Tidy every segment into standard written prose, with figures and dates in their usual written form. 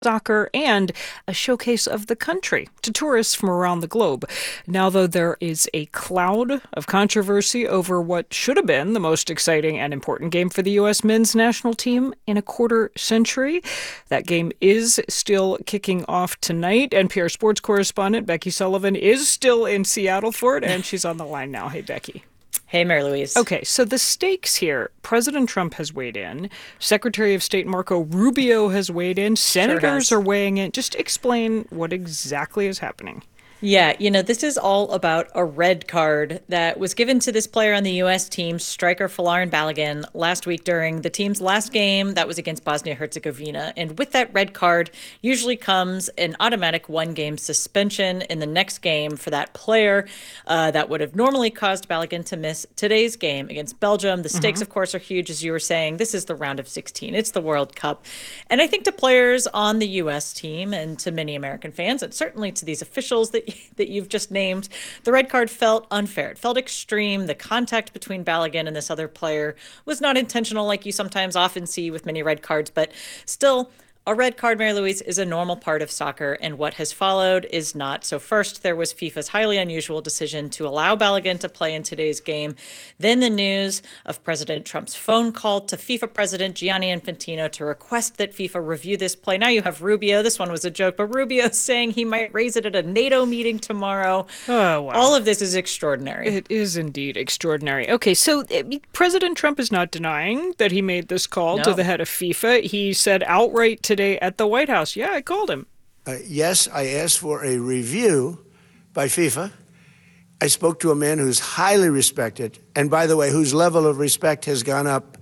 soccer and a showcase of the country to tourists from around the globe. Now, though, there is a cloud of controversy over what should have been the most exciting and important game for the U.S. men's national team in a quarter century. That game is still kicking off tonight. NPR sports correspondent Becky Sullivan is still in Seattle for it, and she's on the line now. Hey, Becky. Hey, Mary Louise. Okay, so the stakes here. President Trump has weighed in. Secretary of State Marco Rubio has weighed in. Senators are weighing in. Just explain what exactly is happening. Yeah, this is all about a red card that was given to this player on the U.S. team, striker Folarin Balogun, last week during the team's last game that was against Bosnia-Herzegovina. And with that red card usually comes an automatic one-game suspension in the next game for that player that would have normally caused Balogun to miss today's game against Belgium. The stakes, of course, are huge, as you were saying. This is the round of 16. It's the World Cup. And I think to players on the U.S. team and to many American fans, and certainly to these officials that you've just named, the red card felt unfair. It felt extreme. The contact between Balogun and this other player was not intentional, like you sometimes often see with many red cards, but still, a red card, Mary Louise, is a normal part of soccer, and what has followed is not. So first, there was FIFA's highly unusual decision to allow Balogun to play in today's game. Then the news of President Trump's phone call to FIFA President Gianni Infantino to request that FIFA review this play. Now you have Rubio. This one was a joke, but Rubio saying he might raise it at a NATO meeting tomorrow. Oh, wow. All of this is extraordinary. It is indeed extraordinary. Okay, so President Trump is not denying that he made this call to the head of FIFA. He said outright today at the White House, yeah, I called him. Yes, I asked for a review by FIFA. I spoke to a man who's highly respected, and by the way, whose level of respect has gone up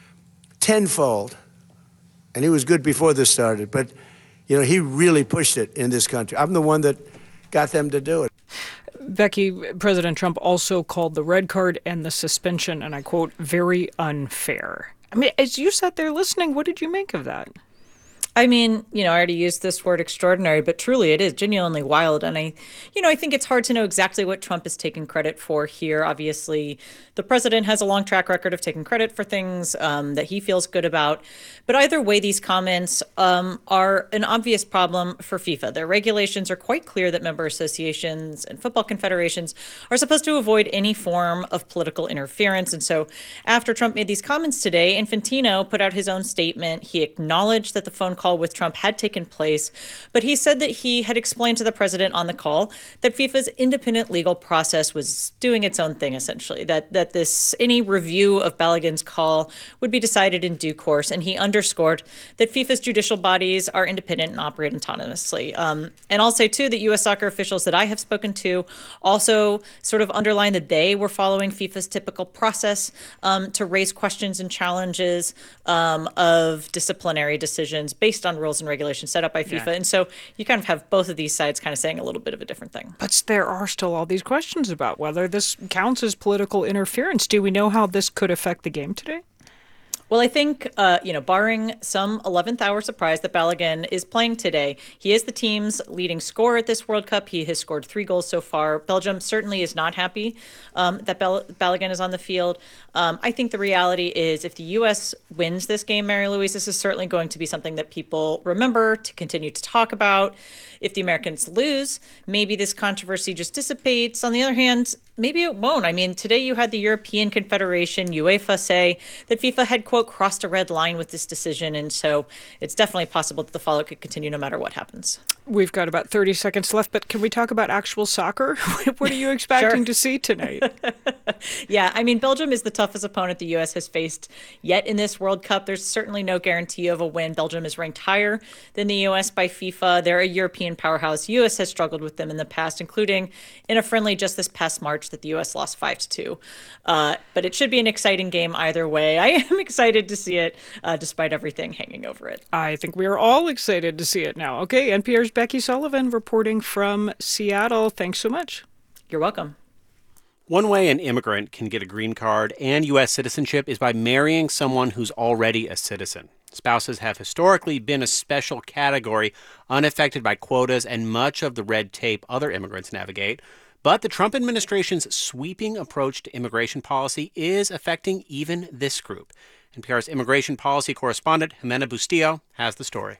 tenfold. And he was good before this started, but he really pushed it in this country. I'm the one that got them to do it. Becky, President Trump also called the red card and the suspension, and I quote, very unfair. I mean, as you sat there listening, what did you make of that? I mean, I already used this word extraordinary, but truly it is genuinely wild. And I think it's hard to know exactly what Trump is taking credit for here. Obviously, the president has a long track record of taking credit for things that he feels good about. But either way, these comments are an obvious problem for FIFA. Their regulations are quite clear that member associations and football confederations are supposed to avoid any form of political interference. And so after Trump made these comments today, Infantino put out his own statement. He acknowledged that the phone call with Trump had taken place, but he said that he had explained to the president on the call that FIFA's independent legal process was doing its own thing, essentially, that any review of Balogun's call would be decided in due course. And he underscored that FIFA's judicial bodies are independent and operate autonomously. And I'll say, too, that U.S. soccer officials that I have spoken to also sort of underline that they were following FIFA's typical process to raise questions and challenges of disciplinary decisions based on rules and regulations set up by FIFA. Yeah. And so you kind of have both of these sides kind of saying a little bit of a different thing. But there are still all these questions about whether this counts as political interference. Do we know how this could affect the game today? Well, I think, barring some 11th hour surprise that Balogun is playing today, he is the team's leading scorer at this World Cup. He has scored 3 goals so far. Belgium certainly is not happy that Balogun is on the field. I think the reality is if the U.S. wins this game, Mary Louise, this is certainly going to be something that people remember to continue to talk about. If the Americans lose, maybe this controversy just dissipates. On the other hand, maybe it won't. I mean, today you had the European Confederation, UEFA, say that FIFA had, quote, crossed a red line with this decision. And so it's definitely possible that the fallout could continue no matter what happens. We've got about 30 seconds left, but can we talk about actual soccer? What are you expecting to see tonight? Yeah, I mean, Belgium is the toughest opponent the U.S. has faced yet in this World Cup. There's certainly no guarantee of a win. Belgium is ranked higher than the U.S. by FIFA. They're a European powerhouse. U.S. has struggled with them in the past, including in a friendly just this past March that the U.S. lost 5-2. But it should be an exciting game either way. I am excited to see it, despite everything hanging over it. I think we are all excited to see it now. Okay, NPR's Becky Sullivan reporting from Seattle. Thanks so much. You're welcome. One way an immigrant can get a green card and U.S. citizenship is by marrying someone who's already a citizen. Spouses have historically been a special category, unaffected by quotas and much of the red tape other immigrants navigate. But the Trump administration's sweeping approach to immigration policy is affecting even this group. NPR's immigration policy correspondent Jimena Bustillo has the story.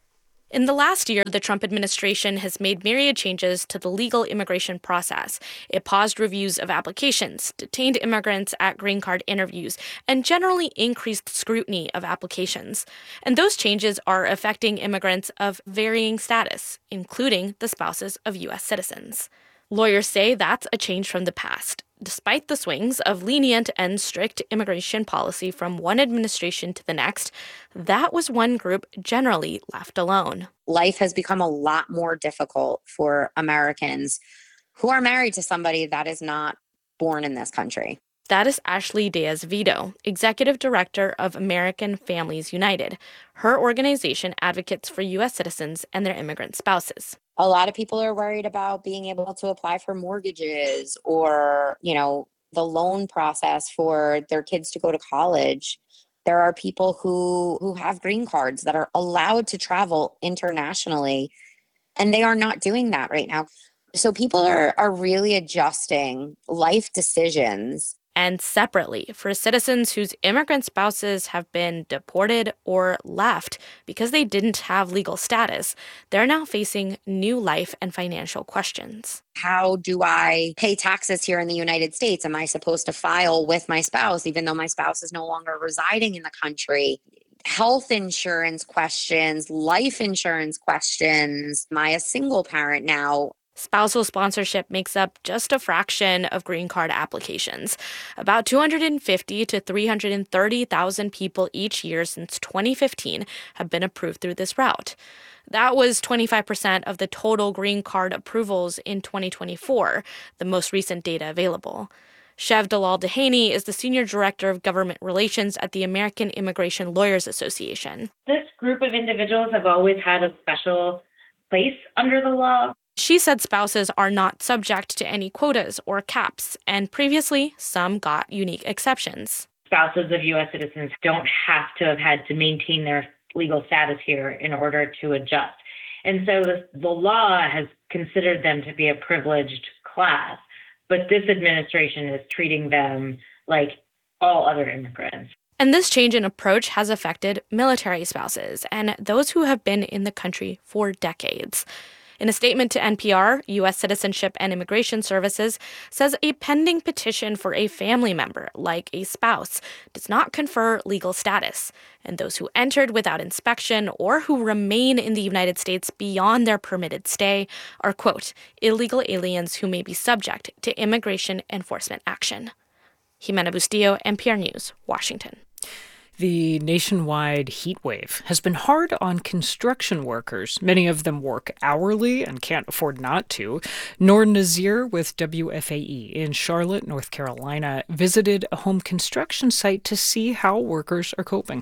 In the last year, the Trump administration has made myriad changes to the legal immigration process. It paused reviews of applications, detained immigrants at green card interviews, and generally increased scrutiny of applications. And those changes are affecting immigrants of varying status, including the spouses of U.S. citizens. Lawyers say that's a change from the past. Despite the swings of lenient and strict immigration policy from one administration to the next, that was one group generally left alone. Life has become a lot more difficult for Americans who are married to somebody that is not born in this country. That is Ashley Diaz-Vito, Executive Director of American Families United. Her organization advocates for U.S. citizens and their immigrant spouses. A lot of people are worried about being able to apply for mortgages or, the loan process for their kids to go to college. There are people who have green cards that are allowed to travel internationally, and they are not doing that right now. So people are really adjusting life decisions. And separately, for citizens whose immigrant spouses have been deported or left because they didn't have legal status, they're now facing new life and financial questions. How do I pay taxes here in the United States? Am I supposed to file with my spouse, even though my spouse is no longer residing in the country? Health insurance questions, life insurance questions. Am I a single parent now? Spousal sponsorship makes up just a fraction of green card applications. About 250 to 330,000 people each year since 2015 have been approved through this route. That was 25% of the total green card approvals in 2024, the most recent data available. Chev Dalal-Dehaney is the Senior Director of Government Relations at the American Immigration Lawyers Association. This group of individuals have always had a special place under the law. She said spouses are not subject to any quotas or caps, and previously, some got unique exceptions. Spouses of U.S. citizens don't have to have had to maintain their legal status here in order to adjust. And so the law has considered them to be a privileged class, but this administration is treating them like all other immigrants. And this change in approach has affected military spouses and those who have been in the country for decades. In a statement to NPR, U.S. Citizenship and Immigration Services says a pending petition for a family member, like a spouse, does not confer legal status, and those who entered without inspection or who remain in the United States beyond their permitted stay are, quote, illegal aliens who may be subject to immigration enforcement action. Jimena Bustillo, NPR News, Washington. The nationwide heat wave has been hard on construction workers. Many of them work hourly and can't afford not to. Noor Nazir with WFAE in Charlotte, North Carolina, visited a home construction site to see how workers are coping.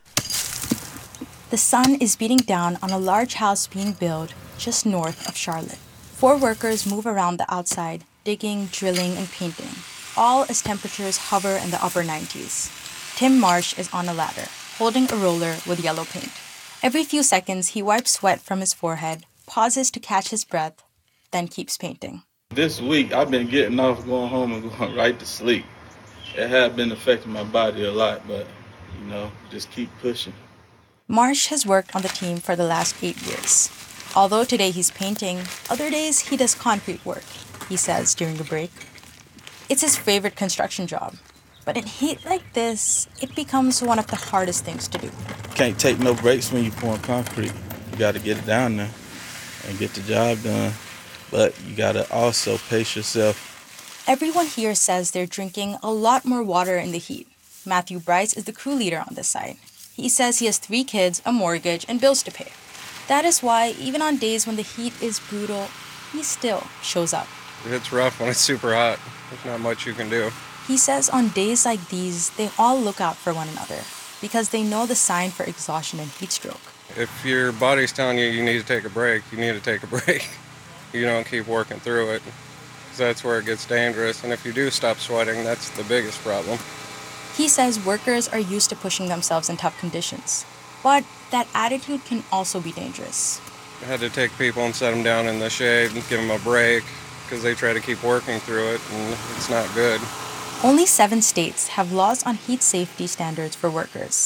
The sun is beating down on a large house being built just north of Charlotte. 4 workers move around the outside, digging, drilling, and painting, all as temperatures hover in the upper 90s. Tim Marsh is on a ladder, holding a roller with yellow paint. Every few seconds, he wipes sweat from his forehead, pauses to catch his breath, then keeps painting. This week, I've been getting off, going home, and going right to sleep. It had been affecting my body a lot, but, just keep pushing. Marsh has worked on the team for the last 8 years. Although today he's painting, other days he does concrete work, he says during a break. It's his favorite construction job. But in heat like this, it becomes one of the hardest things to do. Can't take no breaks when you're pouring concrete. You got to get it down there and get the job done. But you got to also pace yourself. Everyone here says they're drinking a lot more water in the heat. Matthew Bryce is the crew leader on this site. He says he has 3 kids, a mortgage, and bills to pay. That is why, even on days when the heat is brutal, he still shows up. It's rough when it's super hot. There's not much you can do. He says on days like these, they all look out for one another because they know the sign for exhaustion and heat stroke. If your body's telling you need to take a break, you need to take a break. You don't keep working through it, because that's where it gets dangerous. And if you do stop sweating, that's the biggest problem. He says workers are used to pushing themselves in tough conditions, but that attitude can also be dangerous. I had to take people and set them down in the shade and give them a break because they try to keep working through it, and it's not good. Only 7 states have laws on heat safety standards for workers.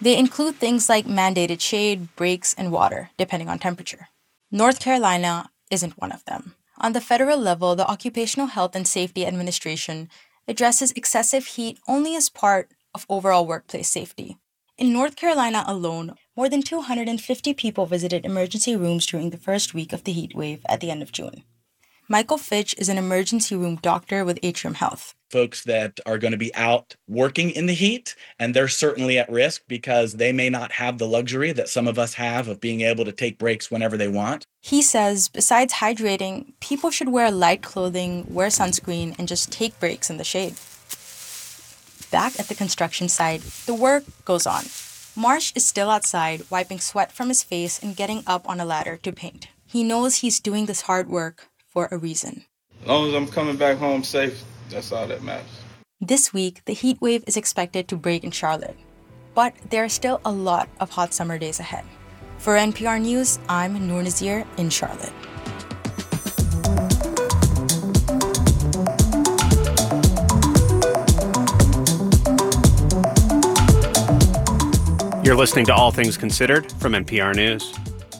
They include things like mandated shade, breaks, and water, depending on temperature. North Carolina isn't one of them. On the federal level, the Occupational Health and Safety Administration addresses excessive heat only as part of overall workplace safety. In North Carolina alone, more than 250 people visited emergency rooms during the first week of the heat wave at the end of June. Michael Fitch is an emergency room doctor with Atrium Health. Folks that are going to be out working in the heat, and they're certainly at risk because they may not have the luxury that some of us have of being able to take breaks whenever they want. He says, besides hydrating, people should wear light clothing, wear sunscreen, and just take breaks in the shade. Back at the construction site, the work goes on. Marsh is still outside, wiping sweat from his face and getting up on a ladder to paint. He knows he's doing this hard work for a reason. As long as I'm coming back home safe, that's all that matters. This week, the heat wave is expected to break in Charlotte, but there are still a lot of hot summer days ahead. For NPR News, I'm Noor Nazir in Charlotte. You're listening to All Things Considered from NPR News.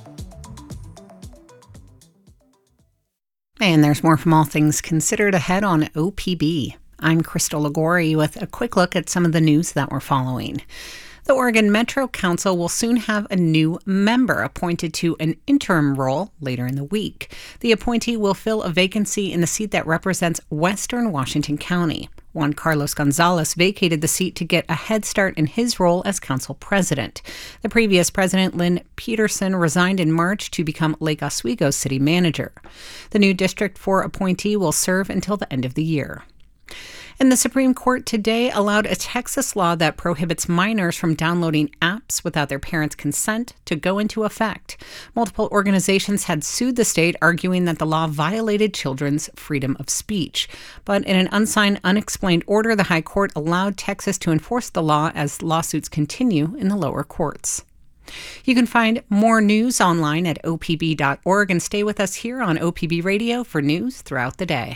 And there's more from All Things Considered ahead on OPB. I'm Crystal Lagori with a quick look at some of the news that we're following. The Oregon Metro Council will soon have a new member appointed to an interim role later in the week. The appointee will fill a vacancy in the seat that represents Western Washington County. Juan Carlos Gonzalez vacated the seat to get a head start in his role as council president. The previous president, Lynn Peterson, resigned in March to become Lake Oswego's city manager. The new District 4 appointee will serve until the end of the year. And the Supreme Court today allowed a Texas law that prohibits minors from downloading apps without their parents' consent to go into effect. Multiple organizations had sued the state, arguing that the law violated children's freedom of speech. But in an unsigned, unexplained order, the High Court allowed Texas to enforce the law as lawsuits continue in the lower courts. You can find more news online at opb.org and stay with us here on OPB Radio for news throughout the day.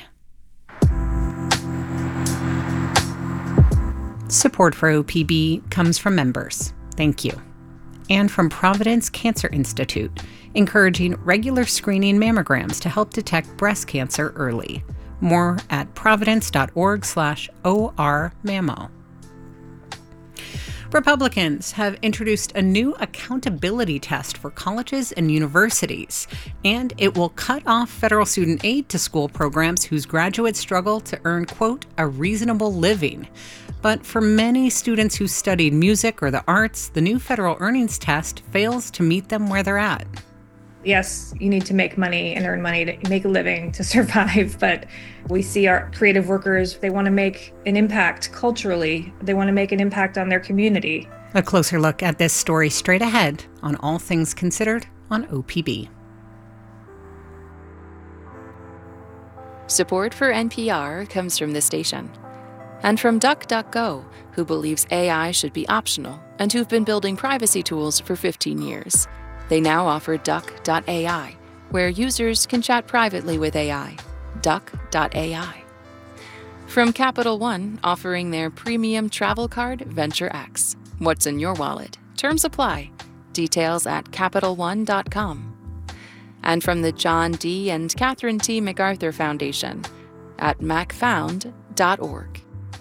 Support for OPB comes from members. Thank you. And from Providence Cancer Institute, encouraging regular screening mammograms to help detect breast cancer early. More at providence.org/ORMammo. Republicans have introduced a new accountability test for colleges and universities, and it will cut off federal student aid to school programs whose graduates struggle to earn, quote, a reasonable living. But for many students who studied music or the arts, the new federal earnings test fails to meet them where they're at. Yes, you need to make money and earn money to make a living to survive, but we see our creative workers, they want to make an impact culturally. They want to make an impact on their community. A closer look at this story straight ahead on All Things Considered on OPB. Support for NPR comes from the station and from DuckDuckGo, who believes AI should be optional and who've been building privacy tools for 15 years. They now offer Duck.ai, where users can chat privately with AI. Duck.ai. From Capital One, offering their premium travel card, Venture X. What's in your wallet? Terms apply. Details at CapitalOne.com. And from the John D. and Catherine T. MacArthur Foundation at macfound.org.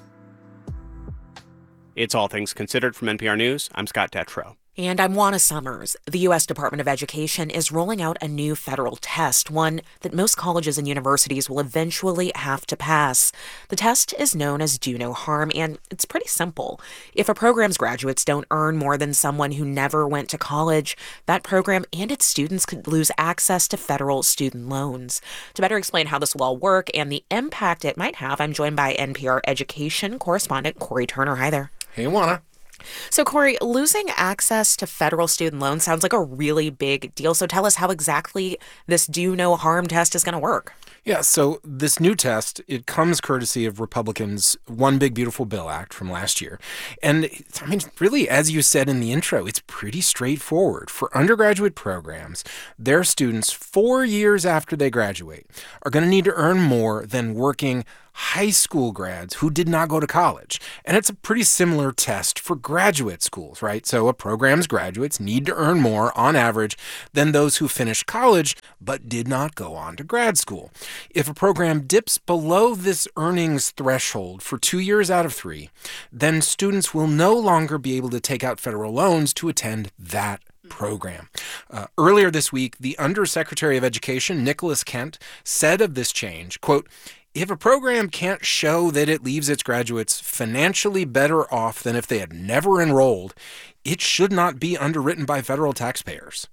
It's All Things Considered from NPR News. I'm Scott Detrow. And I'm Juana Summers. The U.S. Department of Education is rolling out a new federal test, one that most colleges and universities will eventually have to pass. The test is known as Do No Harm, and it's pretty simple. If a program's graduates don't earn more than someone who never went to college, that program and its students could lose access to federal student loans. To better explain how this will all work and the impact it might have, I'm joined by NPR education correspondent Corey Turner. Hi there. Hey, Juana. So, Corey, losing access to federal student loans sounds like a really big deal. So tell us how exactly this Do No Harm test is going to work. Yeah, so this new test, it comes courtesy of Republicans' One Big Beautiful Bill Act from last year. And, I mean, really, as you said in the intro, it's pretty straightforward. For undergraduate programs, their students, 4 years after they graduate, are going to need to earn more than working high school grads who did not go to college. And it's a pretty similar test for graduate schools, right? So a program's graduates need to earn more on average than those who finished college but did not go on to grad school. If a program dips below this earnings threshold for 2 years out of 3, then students will no longer be able to take out federal loans to attend that program. Earlier this week, the Undersecretary of Education, Nicholas Kent, said of this change, quote, "If a program can't show that it leaves its graduates financially better off than if they had never enrolled, it should not be underwritten by federal taxpayers."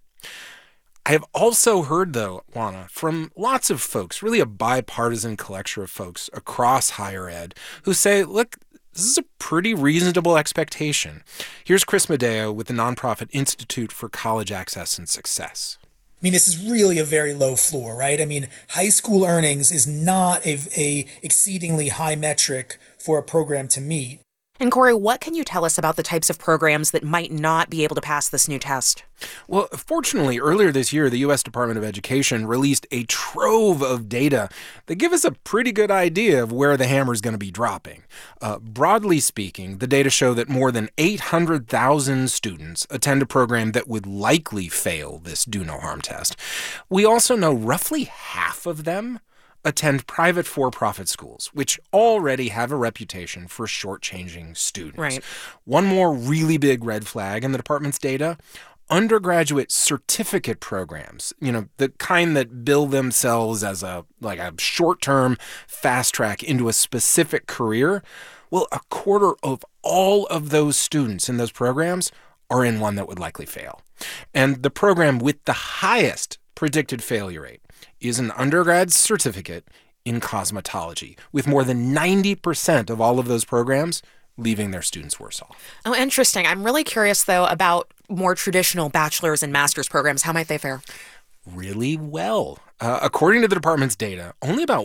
I have also heard, though, Juana, from lots of folks, really a bipartisan collection of folks across higher ed, who say, look, this is a pretty reasonable expectation. Here's Chris Medeo with the nonprofit Institute for College Access and Success. I mean, this is really a very low floor, right? I mean, high school earnings is not a exceedingly high metric for a program to meet. And Corey, what can you tell us about the types of programs that might not be able to pass this new test? Well, fortunately, earlier this year, the U.S. Department of Education released a trove of data that give us a pretty good idea of where the hammer is going to be dropping. Broadly speaking, the data show that more than 800,000 students attend a program that would likely fail this do no harm test. We also know roughly half of them attend private for-profit schools, which already have a reputation for shortchanging students. Right. One more really big red flag in the department's data: undergraduate certificate programs, the kind that bill themselves as a short-term fast track into a specific career. Well, a quarter of all of those students in those programs are in one that would likely fail. And the program with the highest predicted failure rate is an undergrad certificate in cosmetology, with more than 90% of all of those programs leaving their students worse off. Oh, interesting. I'm really curious, though, about more traditional bachelor's and master's programs. How might they fare? Really well. According to the department's data, only about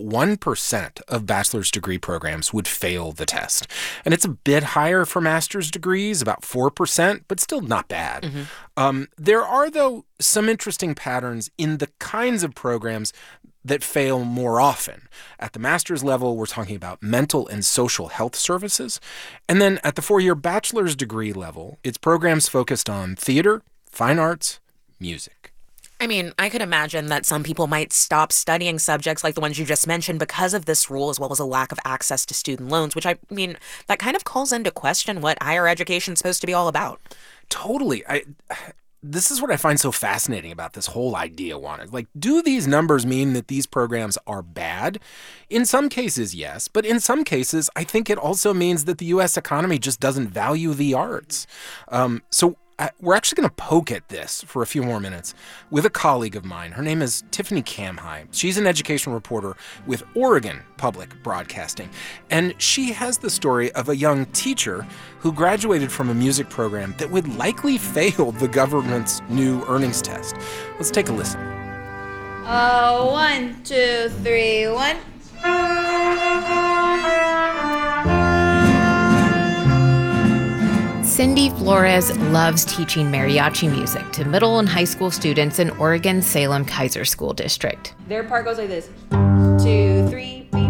1% of bachelor's degree programs would fail the test. And it's a bit higher for master's degrees, about 4%, but still not bad. Mm-hmm. There are, though, some interesting patterns in the kinds of programs that fail more often. At the master's level, we're talking about mental and social health services. And then at the 4-year bachelor's degree level, it's programs focused on theater, fine arts, music. I mean, I could imagine that some people might stop studying subjects like the ones you just mentioned because of this rule, as well as a lack of access to student loans, which that kind of calls into question what higher education is supposed to be all about. Totally. This is what I find so fascinating about this whole idea, Juana. Do these numbers mean that these programs are bad? In some cases, yes. But in some cases, I think it also means that the U.S. economy just doesn't value the arts. We're actually going to poke at this for a few more minutes with a colleague of mine. Her name is Tiffany Kamhai. She's an education reporter with Oregon Public Broadcasting. And she has the story of a young teacher who graduated from a music program that would likely fail the government's new earnings test. Let's take a listen. 1, 2, 3, 1. Cindy Flores loves teaching mariachi music to middle and high school students in Oregon's Salem-Keizer School District. Their part goes like this. 2, 3, beep.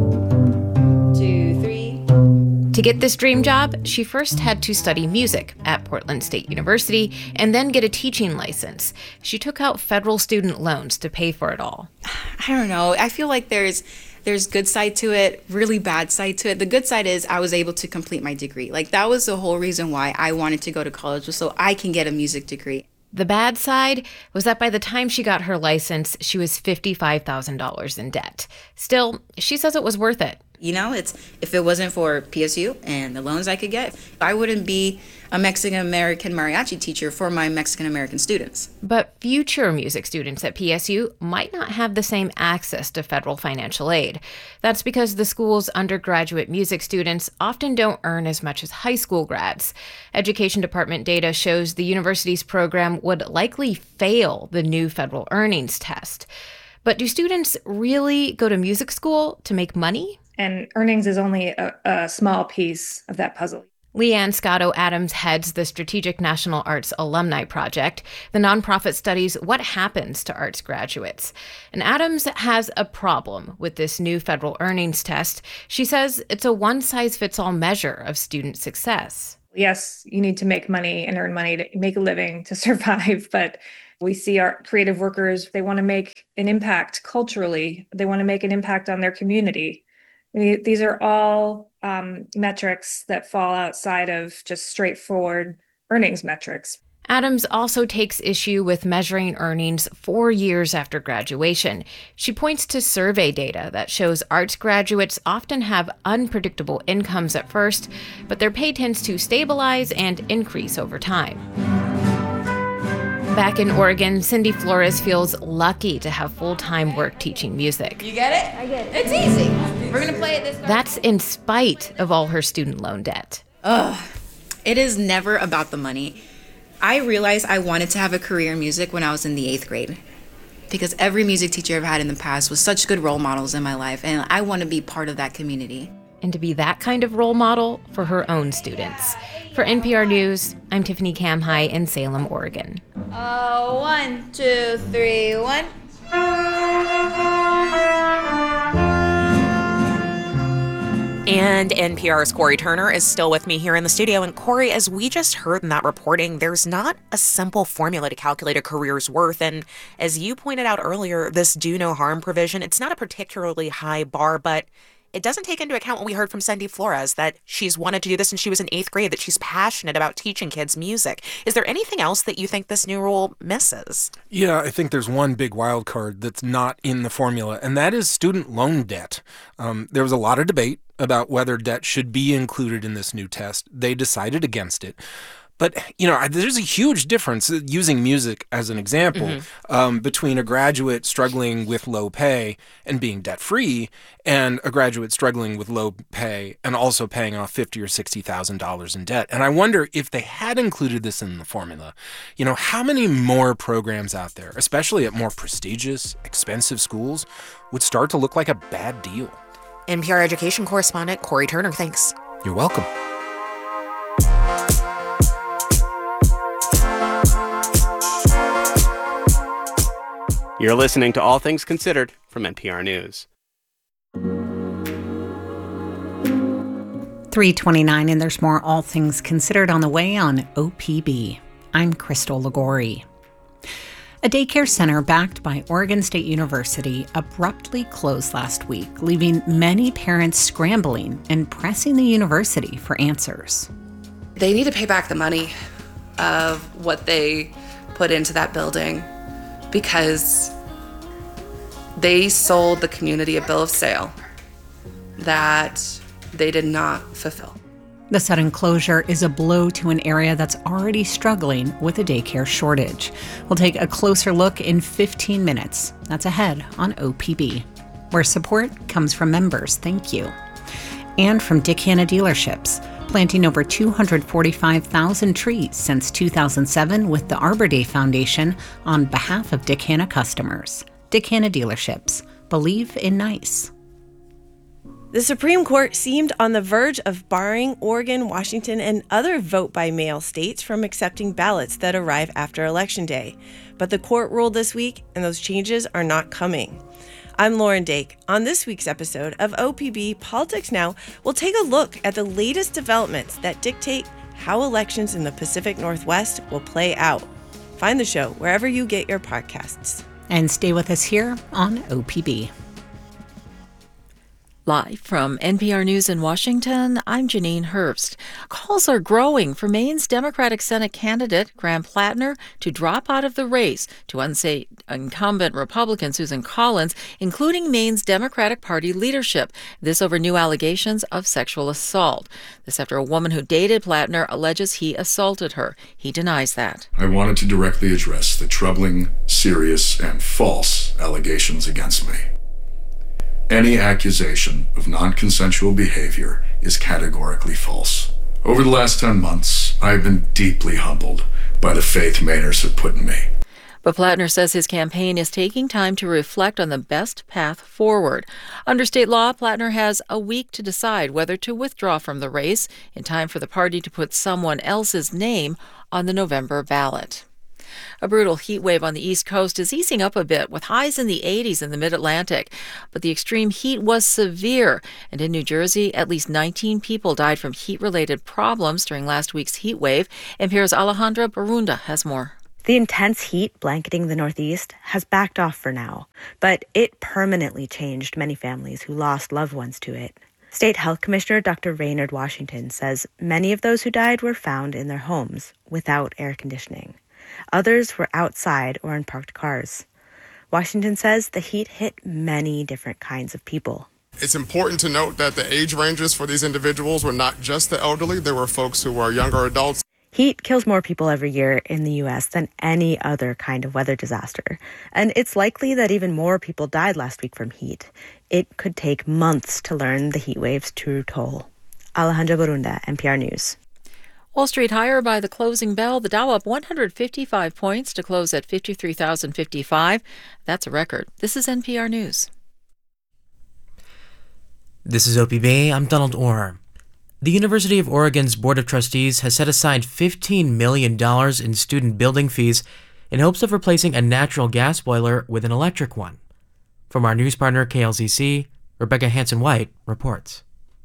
2, 3. To get this dream job, she first had to study music at Portland State University and then get a teaching license. She took out federal student loans to pay for it all. I don't know. I feel like there's good side to it, really bad side to it. The good side is I was able to complete my degree. That was the whole reason why I wanted to go to college, was so I can get a music degree. The bad side was that by the time she got her license, she was $55,000 in debt. Still, she says it was worth it. If it wasn't for PSU and the loans I could get, I wouldn't be a Mexican-American mariachi teacher for my Mexican-American students. But future music students at PSU might not have the same access to federal financial aid. That's because the school's undergraduate music students often don't earn as much as high school grads. Education Department data shows the university's program would likely fail the new federal earnings test. But do students really go to music school to make money? And earnings is only a small piece of that puzzle. Leanne Scotto Adams heads the Strategic National Arts Alumni Project. The nonprofit studies what happens to arts graduates. And Adams has a problem with this new federal earnings test. She says it's a one-size-fits-all measure of student success. Yes, you need to make money and earn money to make a living to survive, but we see our creative workers, they want to make an impact culturally. They want to make an impact on their community. These are all metrics that fall outside of just straightforward earnings metrics. Adams also takes issue with measuring earnings 4 years after graduation. She points to survey data that shows arts graduates often have unpredictable incomes at first, but their pay tends to stabilize and increase over time. Back in Oregon, Cindy Flores feels lucky to have full-time work teaching music. You get it? I get it. It's easy. We're going to play it this way. That's in spite of all her student loan debt. It is never about the money. I realized I wanted to have a career in music when I was in the 8th grade because every music teacher I've had in the past was such good role models in my life, and I want to be part of that community. And to be that kind of role model for her own students. For NPR News, I'm Tiffany Kamhai in Salem, Oregon. 1, 2, 3, 1. And NPR's Corey Turner is still with me here in the studio. And Corey, as we just heard in that reporting, there's not a simple formula to calculate a career's worth. And as you pointed out earlier, this do no harm provision, it's not a particularly high bar, but it doesn't take into account what we heard from Cindy Flores, that she's wanted to do this since she was in 8th grade, that she's passionate about teaching kids music. Is there anything else that you think this new rule misses? Yeah, I think there's one big wild card that's not in the formula, and that is student loan debt. There was a lot of debate about whether debt should be included in this new test. They decided against it. But, there's a huge difference, using music as an example, between a graduate struggling with low pay and being debt-free and a graduate struggling with low pay and also paying off $50,000 or $60,000 in debt. And I wonder if they had included this in the formula, how many more programs out there, especially at more prestigious, expensive schools, would start to look like a bad deal? NPR education correspondent Corey Turner, thanks. You're welcome. You're listening to All Things Considered from NPR News. 3:29, and there's more All Things Considered on the way on OPB. I'm Crystal Ligori. A daycare center backed by Oregon State University abruptly closed last week, leaving many parents scrambling and pressing the university for answers. They need to pay back the money of what they put into that building, because they sold the community a bill of sale that they did not fulfill. The sudden closure is a blow to an area that's already struggling with a daycare shortage. We'll take a closer look in 15 minutes. That's ahead on OPB, where support comes from members. Thank you. And from Dick Hanna Dealerships, planting over 245,000 trees since 2007 with the Arbor Day Foundation on behalf of Dick Hanna customers. Dick Hanna Dealerships. Believe in nice. The Supreme Court seemed on the verge of barring Oregon, Washington, and other vote-by-mail states from accepting ballots that arrive after Election Day. But the court ruled this week, and those changes are not coming. I'm Lauren Dake. On this week's episode of OPB Politics Now, we'll take a look at the latest developments that dictate how elections in the Pacific Northwest will play out. Find the show wherever you get your podcasts. And stay with us here on OPB. Live from NPR News in Washington, I'm Janine Herbst. Calls are growing for Maine's Democratic Senate candidate, Graham Plattner, to drop out of the race to unseat incumbent Republican Susan Collins, including Maine's Democratic Party leadership. This over new allegations of sexual assault. This after a woman who dated Plattner alleges he assaulted her. He denies that. I wanted to directly address the troubling, serious, and false allegations against me. Any accusation of non-consensual behavior is categorically false. Over the last 10 months, I have been deeply humbled by the faith Mainers have put in me. But Plattner says his campaign is taking time to reflect on the best path forward. Under state law, Plattner has a week to decide whether to withdraw from the race in time for the party to put someone else's name on the November ballot. A brutal heat wave on the East Coast is easing up a bit, with highs in the 80s in the Mid-Atlantic. But the extreme heat was severe, and in New Jersey, at least 19 people died from heat-related problems during last week's heat wave. NPR's Alejandra Barunda has more. The intense heat blanketing the Northeast has backed off for now, but it permanently changed many families who lost loved ones to it. State Health Commissioner Dr. Raynard Washington says many of those who died were found in their homes without air conditioning. Others were outside or in parked cars. Washington says the heat hit many different kinds of people. It's important to note that the age ranges for these individuals were not just the elderly. There were folks who were younger adults. Heat kills more people every year in the U.S. than any other kind of weather disaster. And it's likely that even more people died last week from heat. It could take months to learn the heat wave's true toll. Alejandra Barunda, NPR News. Wall Street higher by the closing bell. The Dow up 155 points to close at 53,055. That's a record. This is NPR News. This is OPB. I'm Donald Orr. The University of Oregon's Board of Trustees has set aside $15 million in student building fees in hopes of replacing a natural gas boiler with an electric one. From our news partner KLZC, Rebecca Hanson-White reports.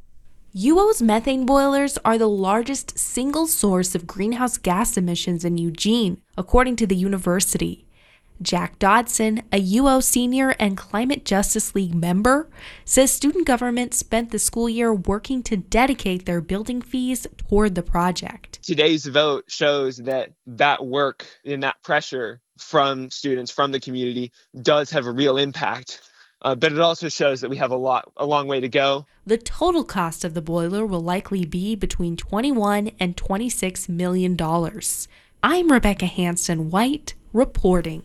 UO's methane boilers are the largest single source of greenhouse gas emissions in Eugene, according to the university. Jack Dodson, a UO senior and Climate Justice League member, says student government spent the school year working to dedicate their building fees toward the project. Today's vote shows that that work and that pressure from students, from the community, does have a real impact. But it also shows that we have a long way to go. The total cost of the boiler will likely be between $21 and $26 million. I'm Rebecca Hanson-White, reporting.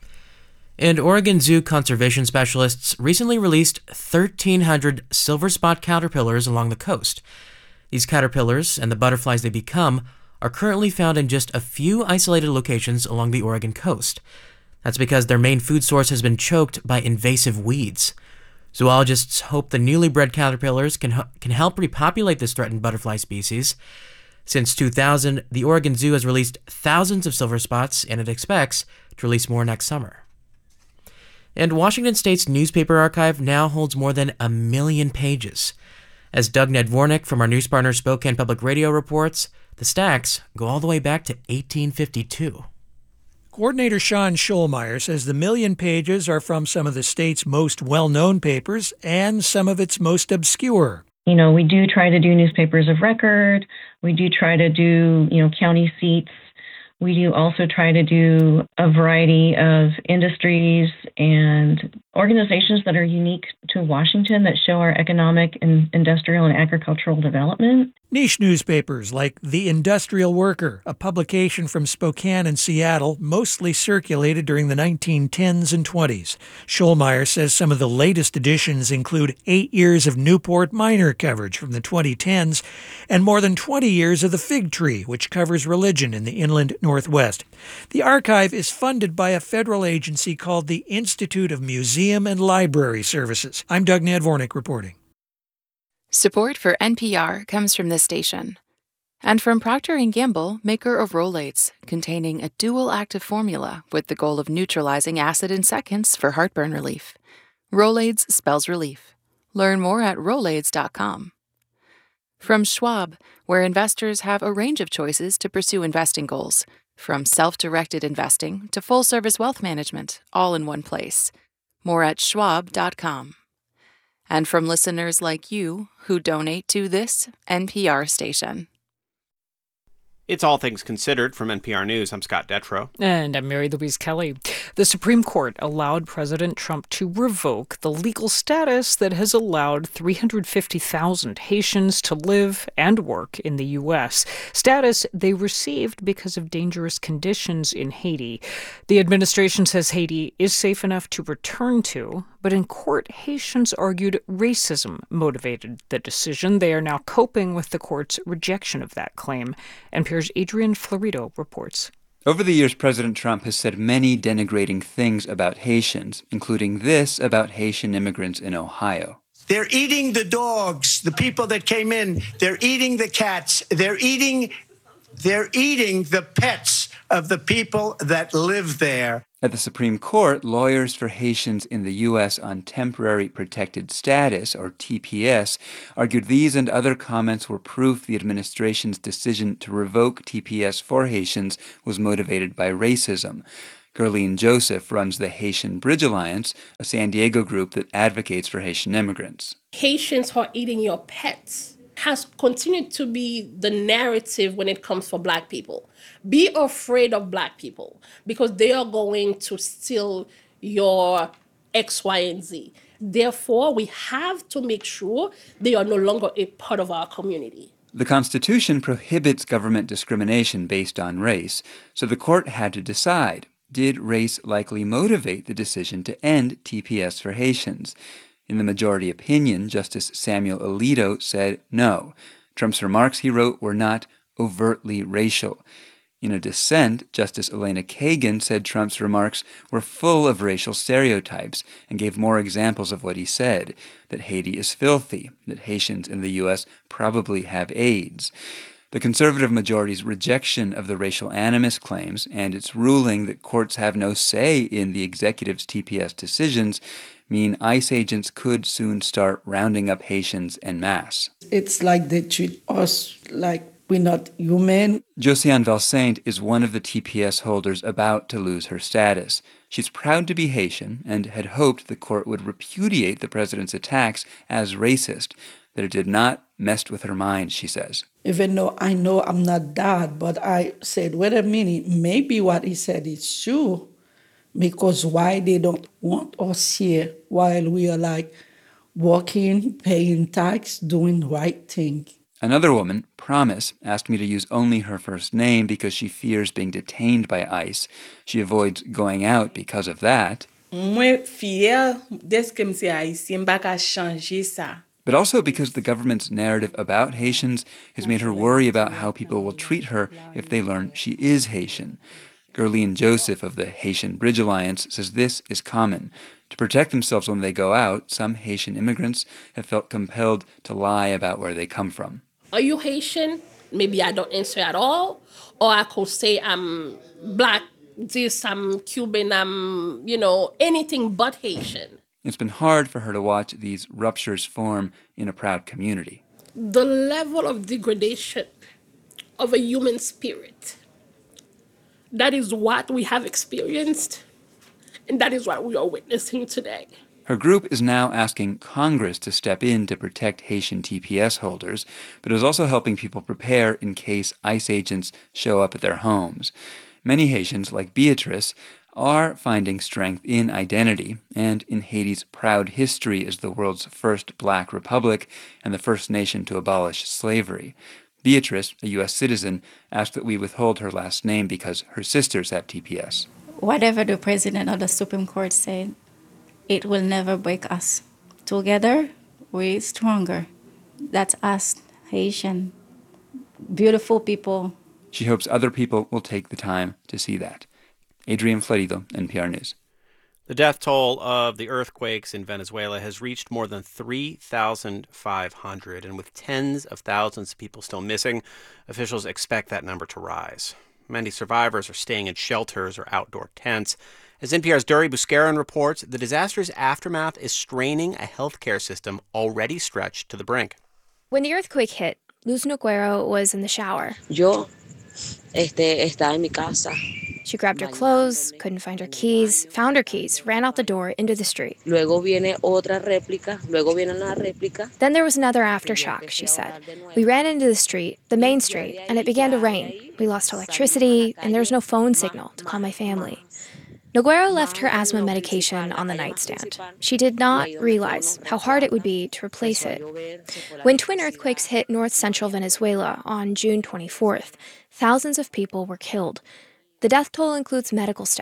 And Oregon Zoo conservation specialists recently released 1,300 silver spot caterpillars along the coast. These caterpillars and the butterflies they become are currently found in just a few isolated locations along the Oregon coast. That's because their main food source has been choked by invasive weeds. Zoologists hope the newly bred caterpillars can help repopulate this threatened butterfly species. Since 2000, the Oregon Zoo has released thousands of silver spots, and it expects to release more next summer. And Washington State's newspaper archive now holds more than 1 million pages. As Doug Nedvornik from our news partner Spokane Public Radio reports, the stacks go all the way back to 1852. Coordinator Sean Scholmeyer says the 1 million pages are from some of the state's most well-known papers and some of its most obscure. You know, we do try to do newspapers of record. We do try to do, county seats. We do also try to do a variety of industries and organizations that are unique to Washington that show our economic and industrial and agricultural development. Niche newspapers like The Industrial Worker, a publication from Spokane and Seattle, mostly circulated during the 1910s and 20s. Scholmeyer says some of the latest editions include 8 years of Newport Miner coverage from the 2010s and more than 20 years of The Fig Tree, which covers religion in the inland Northwest. The archive is funded by a federal agency called the Institute of Museum and Library Services. I'm Doug Nedvornik reporting. Support for NPR comes from this station and from Procter & Gamble, maker of Rolaids, containing a dual active formula with the goal of neutralizing acid in seconds for heartburn relief. Rolaids spells relief. Learn more at Rolaids.com. From Schwab, where investors have a range of choices to pursue investing goals, from self-directed investing to full-service wealth management, all in one place. More at Schwab.com. And from listeners like you who donate to this NPR station. It's All Things Considered from NPR News. I'm Scott Detrow. And I'm Mary Louise Kelly. The Supreme Court allowed President Trump to revoke the legal status that has allowed 350,000 Haitians to live and work in the U.S., status they received because of dangerous conditions in Haiti. The administration says Haiti is safe enough to return to, but in court, Haitians argued racism motivated the decision. They are now coping with the court's rejection of that claim. NPR's Adrian Florido reports. Over the years, President Trump has said many denigrating things about Haitians, including this about Haitian immigrants in Ohio. They're eating the dogs, the people that came in. They're eating the cats. They're eating the pets of the people that live there. At the Supreme Court, lawyers for Haitians in the U.S. on Temporary Protected Status, or TPS, argued these and other comments were proof the administration's decision to revoke TPS for Haitians was motivated by racism. Gerline Joseph runs the Haitian Bridge Alliance, a San Diego group that advocates for Haitian immigrants. Haitians are eating your pets has continued to be the narrative when it comes for Black people. Be afraid of Black people because they are going to steal your X, Y, and Z. Therefore, we have to make sure they are no longer a part of our community. The Constitution prohibits government discrimination based on race, so the court had to decide, did race likely motivate the decision to end TPS for Haitians? In the majority opinion, Justice Samuel Alito said no. Trump's remarks, he wrote, were not overtly racial. In a dissent, Justice Elena Kagan said Trump's remarks were full of racial stereotypes and gave more examples of what he said, that Haiti is filthy, that Haitians in the U.S. probably have AIDS. The conservative majority's rejection of the racial animus claims and its ruling that courts have no say in the executive's TPS decisions mean ICE agents could soon start rounding up Haitians en masse. It's like they treat us like we're not human. Josiane Valsaint is one of the TPS holders about to lose her status. She's proud to be Haitian and had hoped the court would repudiate the president's attacks as racist, that it did not mess with her mind, she says. Even though I know I'm not that, but I said, wait a minute, maybe what he said is true. Because why they don't want us here while we are like working, paying tax, doing the right thing. Another woman, Promise, asked me to use only her first name because she fears being detained by ICE. She avoids going out because of that. Moi fière dès que m'se haïtien baka changer ça. But also because the government's narrative about Haitians has made her worry about how people will treat her if they learn she is Haitian. Gerline Joseph of the Haitian Bridge Alliance says this is common. To protect themselves when they go out, some Haitian immigrants have felt compelled to lie about where they come from. Are you Haitian? Maybe I don't answer at all. Or I could say I'm Black, this, I'm Cuban, I'm, anything but Haitian. It's been hard for her to watch these ruptures form in a proud community. The level of degradation of a human spirit, that is what we have experienced, and that is what we are witnessing today. Her group is now asking Congress to step in to protect Haitian TPS holders, but is also helping people prepare in case ICE agents show up at their homes. Many Haitians, like Beatrice, are finding strength in identity and in Haiti's proud history as the world's first Black republic and the first nation to abolish slavery. Beatrice, a U.S. citizen, asked that we withhold her last name because her sisters have TPS. Whatever the president of the Supreme Court said, it will never break us. Together, we're stronger. That's us, Haitian, beautiful people. She hopes other people will take the time to see that. Adrian Florido, NPR News. The death toll of the earthquakes in Venezuela has reached more than 3,500, and with tens of thousands of people still missing, officials expect that number to rise. Many survivors are staying in shelters or outdoor tents. As NPR's Duri Buscaron reports, the disaster's aftermath is straining a healthcare system already stretched to the brink. When the earthquake hit, Luz Noguero was in the shower. Estaba en mi casa. She grabbed her clothes, couldn't find her keys, found her keys, ran out the door into the street. Luego viene otra réplica, luego viene una réplica. Then there was another aftershock, she said. We ran into the street, the main street, and it began to rain. We lost electricity, and there was no phone signal to call my family. Noguero left her asthma medication on the nightstand. She did not realize how hard it would be to replace it. When twin earthquakes hit north-central Venezuela on June 24th, thousands of people were killed. The death toll includes medical staff.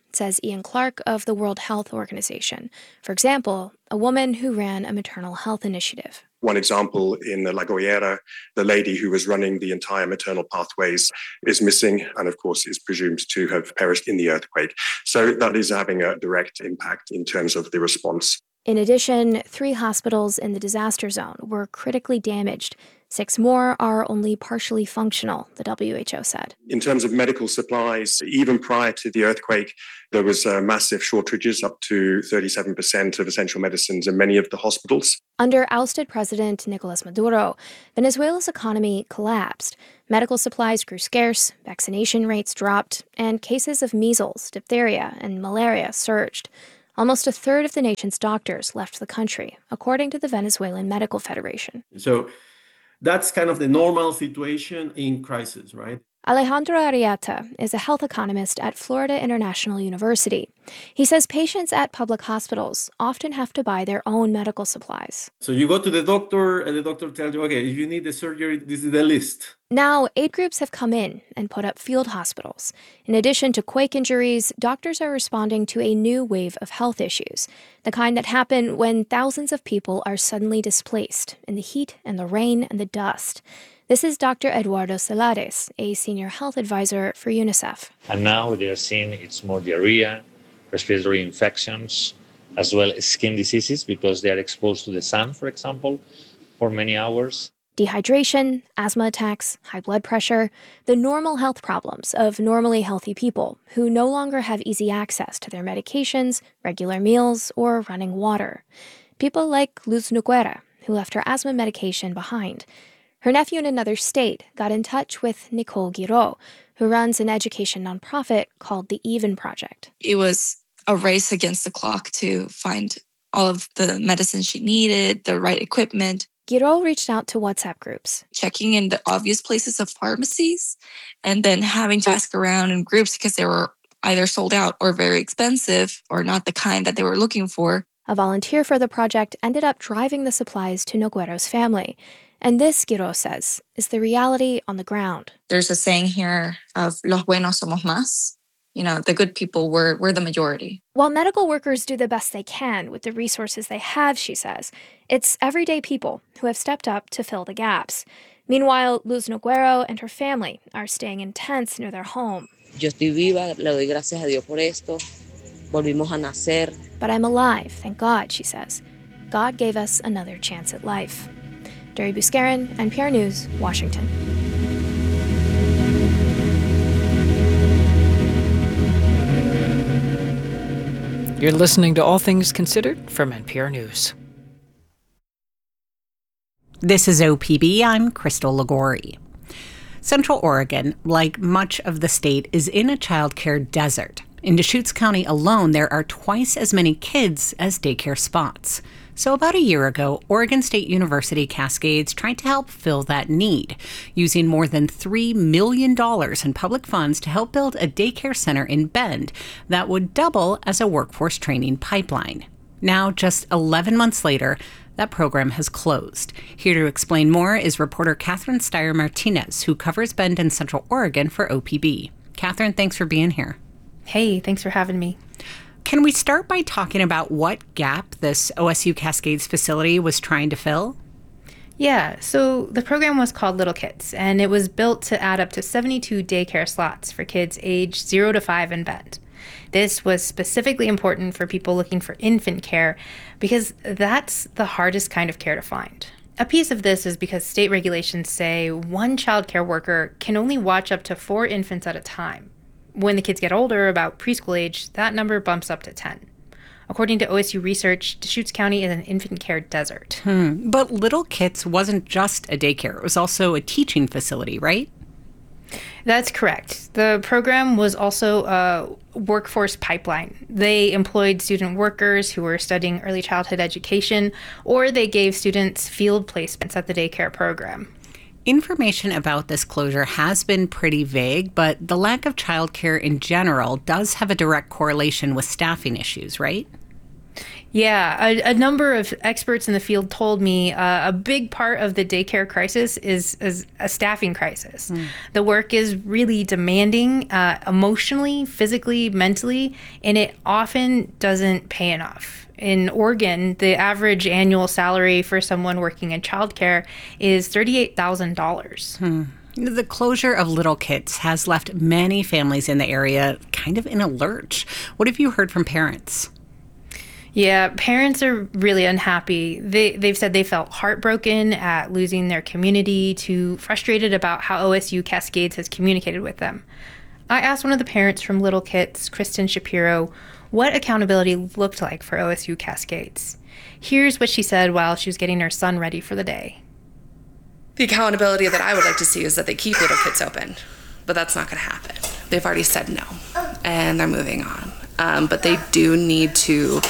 says Ian Clark of the World Health Organization. For example, a woman who ran a maternal health initiative. One example in La Guaira, the lady who was running the entire maternal pathways is missing and, of course, is presumed to have perished in the earthquake. So that is having a direct impact in terms of the response. In addition, 3 hospitals in the disaster zone were critically damaged. 6 more are only partially functional, the WHO said. In terms of medical supplies, even prior to the earthquake, there was massive shortages, up to 37% of essential medicines in many of the hospitals. Under ousted President Nicolas Maduro, Venezuela's economy collapsed. Medical supplies grew scarce, vaccination rates dropped, and cases of measles, diphtheria, and malaria surged. Almost a third of the nation's doctors left the country, according to the Venezuelan Medical Federation. So that's kind of the normal situation in crisis, right? Alejandro Arrieta is a health economist at Florida International University. He says patients at public hospitals often have to buy their own medical supplies. So you go to the doctor and the doctor tells you, okay, if you need the surgery, this is the list. Now, aid groups have come in and put up field hospitals. In addition to quake injuries, doctors are responding to a new wave of health issues, the kind that happen when thousands of people are suddenly displaced in the heat and the rain and the dust. This is Dr. Eduardo Celares, a senior health advisor for UNICEF. And now they are seeing it's more diarrhea, respiratory infections, as well as skin diseases because they are exposed to the sun, for example, for many hours. Dehydration, asthma attacks, high blood pressure, the normal health problems of normally healthy people who no longer have easy access to their medications, regular meals, or running water. People like Luz Noguera, who left her asthma medication behind. Her nephew in another state got in touch with Nicole Guiraud, who runs an education nonprofit called the Even Project. It was a race against the clock to find all of the medicine she needed, the right equipment. Guiraud reached out to WhatsApp groups. Checking in the obvious places of pharmacies and then having to ask around in groups because they were either sold out or very expensive or not the kind that they were looking for. A volunteer for the project ended up driving the supplies to Noguera's family. And this, Guiraud says, is the reality on the ground. There's a saying here of los buenos somos más. You know, the good people were the majority. While medical workers do the best they can with the resources they have, she says, it's everyday people who have stepped up to fill the gaps. Meanwhile, Luz Noguera and her family are staying in tents near their home. Yo estoy viva, le doy gracias a Dios por esto. Volvimos a nacer. But I'm alive, thank God, she says. God gave us another chance at life. Dori Buscarin, NPR News, Washington. You're listening to All Things Considered from NPR News. This is OPB. I'm Crystal Ligori. Central Oregon, like much of the state, is in a childcare desert. In Deschutes County alone, there are twice as many kids as daycare spots. So about a year ago, Oregon State University Cascades tried to help fill that need, using more than $3 million in public funds to help build a daycare center in Bend that would double as a workforce training pipeline. Now, just 11 months later, that program has closed. Here to explain more is reporter Catherine Steyer-Martinez, who covers Bend and Central Oregon for OPB. Catherine, thanks for being here. Hey, thanks for having me. Can we start by talking about what gap this OSU Cascades facility was trying to fill? Yeah, so the program was called Little Kids, and it was built to add up to 72 daycare slots for kids aged 0 to 5 in Bend. This was specifically important for people looking for infant care because that's the hardest kind of care to find. A piece of this is because state regulations say one child care worker can only watch up to 4 infants at a time. When the kids get older, about preschool age, that number bumps up to 10. According to OSU research, Deschutes County is an infant care desert. But Little Kids wasn't just a daycare. It was also a teaching facility, right? That's correct. The program was also a workforce pipeline. They employed student workers who were studying early childhood education, or they gave students field placements at the daycare program. Information about this closure has been pretty vague, but the lack of childcare in general does have a direct correlation with staffing issues, right? Yeah, a number of experts in the field told me a big part of the daycare crisis is a staffing crisis. The work is really demanding emotionally, physically, mentally, and it often doesn't pay enough. In Oregon, the average annual salary for someone working in childcare is $38,000. The closure of Little Kits has left many families in the area kind of in a lurch. What have you heard from parents? Yeah, parents are really unhappy. They've said they felt heartbroken at losing their community to frustrated about how OSU Cascades has communicated with them. I asked one of the parents from Little Kits, Kristen Shapiro, what accountability looked like for OSU Cascades. Here's what she said while she was getting her son ready for the day. The accountability that I would like to see is that they keep Little Kits open, but that's not going to happen. They've already said no, and they're moving on. But they do need to...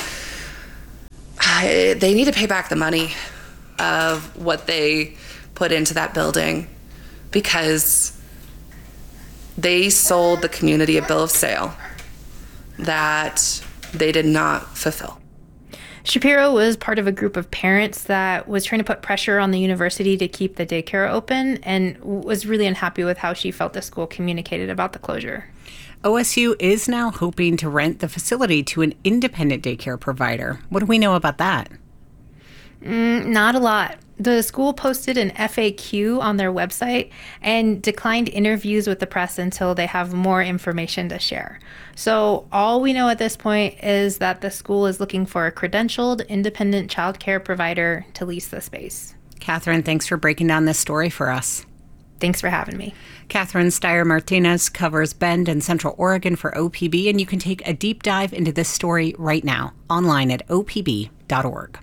They need to pay back the money of what they put into that building because they sold the community a bill of sale that they did not fulfill. Shapiro was part of a group of parents that was trying to put pressure on the university to keep the daycare open and was really unhappy with how she felt the school communicated about the closure. OSU is now hoping to rent the facility to an independent daycare provider. What do we know about that? Not a lot. The school posted an FAQ on their website and declined interviews with the press until they have more information to share. So all we know at this point is that the school is looking for a credentialed independent childcare provider to lease the space. Catherine, thanks for breaking down this story for us. Thanks for having me. Catherine Steyer-Martinez covers Bend and Central Oregon for OPB, and you can take a deep dive into this story right now online at opb.org.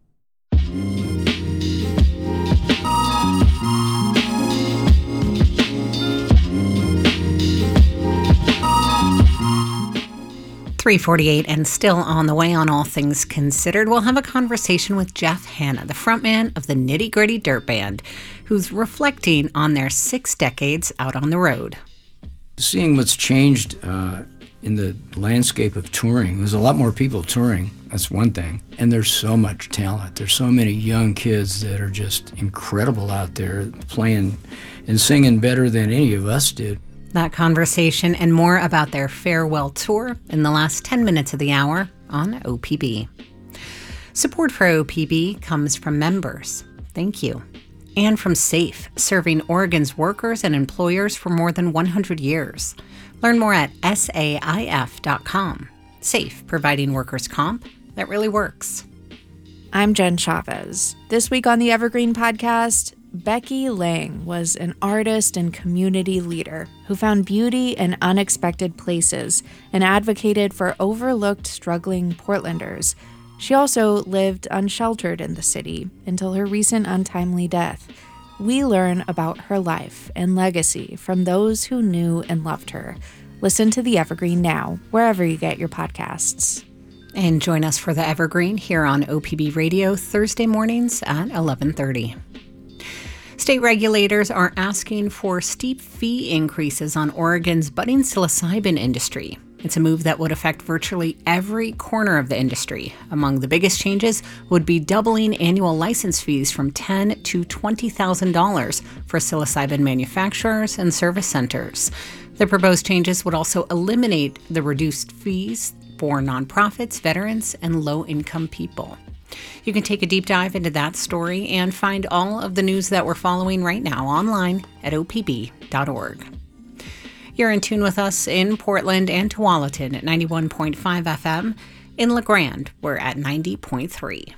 .348 and still on the way on All Things Considered. We'll have a conversation with Jeff Hanna, the frontman of the Nitty Gritty Dirt Band, who's reflecting on their 6 decades out on the road. Seeing what's changed in the landscape of touring, there's a lot more people touring, that's one thing, and there's so much talent. There's so many young kids that are just incredible out there playing and singing better than any of us did. That conversation and more about their farewell tour in the last 10 minutes of the hour on OPB. Support for OPB comes from members. Thank you. And from SAFE, serving Oregon's workers and employers for more than 100 years. Learn more at saif.com. SAFE, providing workers' comp that really works. I'm Jen Chavez. This week on the Evergreen Podcast, Becky Lang was an artist and community leader who found beauty in unexpected places and advocated for overlooked, struggling Portlanders. She also lived unsheltered in the city until her recent untimely death. We learn about her life and legacy from those who knew and loved her. Listen to The Evergreen now, wherever you get your podcasts. And join us for The Evergreen here on OPB Radio Thursday mornings at 11:30. State regulators are asking for steep fee increases on Oregon's budding psilocybin industry. It's a move that would affect virtually every corner of the industry. Among the biggest changes would be doubling annual license fees from $10,000 to $20,000 for psilocybin manufacturers and service centers. The proposed changes would also eliminate the reduced fees for nonprofits, veterans, and low-income people. You can take a deep dive into that story and find all of the news that we're following right now online at opb.org. You're in tune with us in Portland and Tualatin at 91.5 FM. In La Grande, we're at 90.3.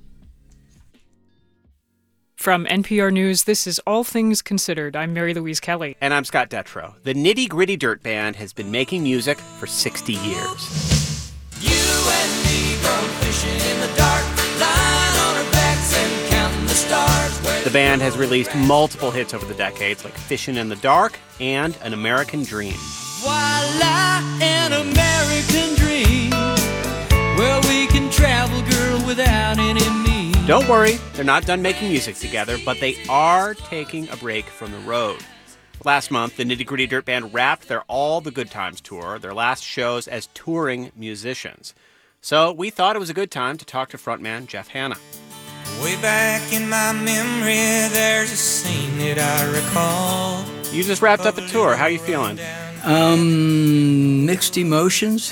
From NPR News, this is All Things Considered. I'm Mary Louise Kelly. And I'm Scott Detrow. The Nitty Gritty Dirt Band has been making music for 60 years. You and me go fishing in the dark, lying on our backs and counting the stars. The band has released multiple hits over the decades, like Fishin' in the Dark and An American Dream. Voila, an American dream, where we can travel, girl, without any means. Don't worry, they're not done making music together, but they are taking a break from the road. Last month, the Nitty Gritty Dirt Band wrapped their All the Good Times tour, their last shows as touring musicians. So we thought it was a good time to talk to frontman Jeff Hanna. Way back in my memory, there's a scene that I recall. You just wrapped up a tour. How are you feeling? Mixed emotions.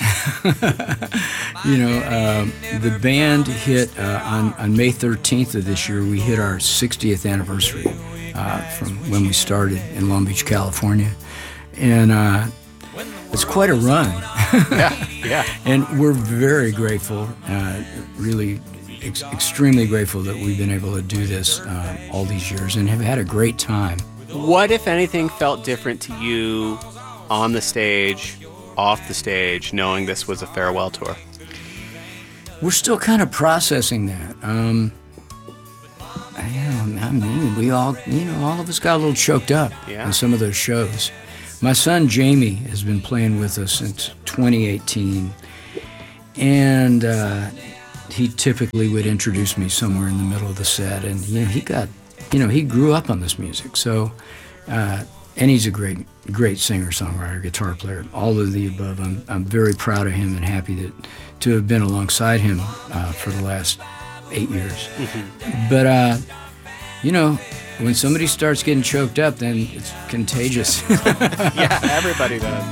The band hit on May 13th of this year, we hit our 60th anniversary from when we started in Long Beach, California. And it's quite a run. Yeah. And we're very grateful, really extremely grateful that we've been able to do this all these years and have had a great time. What, if anything, felt different to you on the stage, off the stage, knowing this was a farewell tour? We're still kind of processing that. We all, all of us got a little choked up in some of those shows. My son Jamie has been playing with us since 2018, and he typically would introduce me somewhere in the middle of the set, and he grew up on this music, so and he's a great singer, songwriter, guitar player, all of the above. I'm very proud of him and happy to have been alongside him for the last 8 years. Mm-hmm. But when somebody starts getting choked up, then it's contagious. Yeah, everybody does.